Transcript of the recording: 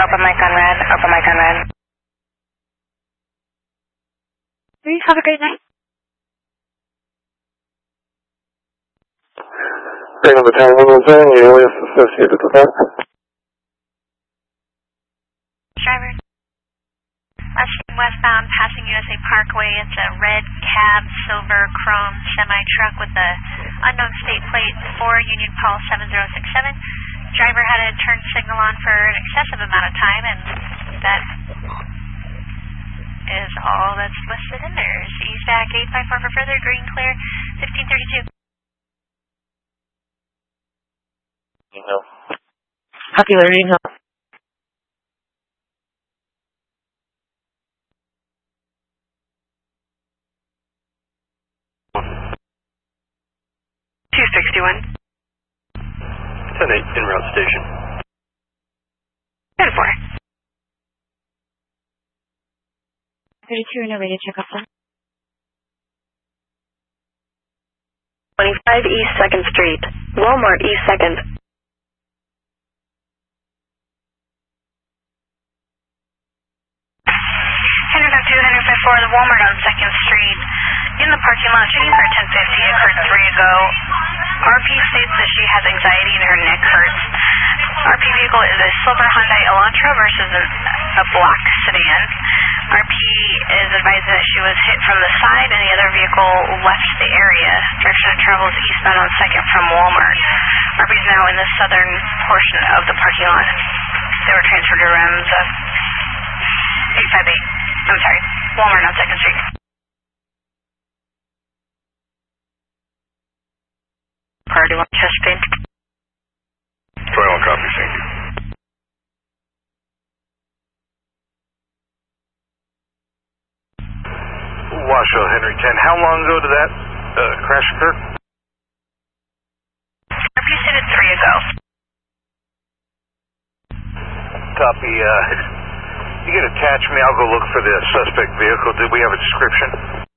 Open mic on red. Open mic on red. Please have a great night. Signal Battalion 110, your alias associated with that. Driver. Westbound, passing USA Parkway. It's a red cab, silver chrome semi-truck with the unknown state plate 4 Union Paul 7067. Driver had a turn signal on for an excessive amount of time, and that is all that's listed in there. CSAC 854 for further, green clear, 1532. No. Copy, Larry, no. $261. 10-8, en route station. 10-4. 32 and a radio check off. 25 East 2nd Street. Walmart East 2nd. For the Walmart on 2nd Street. In the parking lot, shooting for 1050, it occurred 3 ago. RP states that she has anxiety and her neck hurts. RP vehicle is a silver Hyundai Elantra versus a black sedan. RP is advised that she was hit from the side and the other vehicle left the area. Direction of travel is eastbound on 2nd from Walmart. RP is now in the southern portion of the parking lot. They were transferred to REMS 858. I'm sorry, Walmart on 2nd Street. Priority 1, chest pain. 21 copy, thank you. Washoe, Henry 10. How long ago did that crash occur? RP stated 3 ago. Copy, you can attach me, I'll go look for the suspect vehicle. Did we have a description?